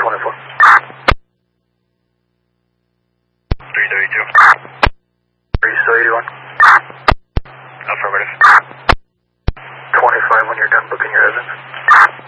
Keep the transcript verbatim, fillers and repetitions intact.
twenty-four. three thirty-two. Are you still eighty-one? Affirmative. twenty-five when you're done booking your residence.